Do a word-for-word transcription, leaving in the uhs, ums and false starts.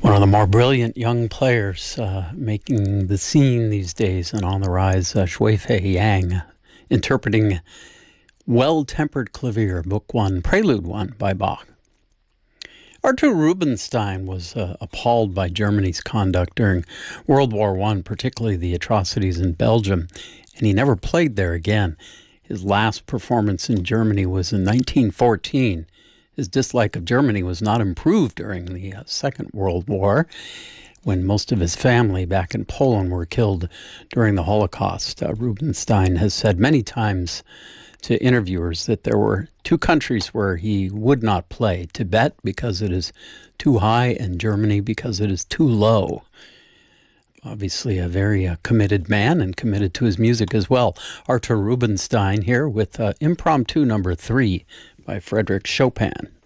One of the more brilliant young players uh, making the scene these days and on the rise, uh, Shuifei Yang, interpreting Well-Tempered Clavier, Book One, Prelude One by Bach. Artur Rubinstein was uh, appalled by Germany's conduct during World War One, particularly the atrocities in Belgium, and he never played there again. His last performance in Germany was in nineteen fourteen. His dislike of Germany was not improved during the uh, Second World War, when most of his family back in Poland were killed during the Holocaust. Uh, Rubinstein has said many times to interviewers that there were two countries where he would not play: Tibet, because it is too high, and Germany, because it is too low. Obviously a very uh, committed man, and committed to his music as well. Artur Rubinstein here with uh, Impromptu number three by Frédéric Chopin.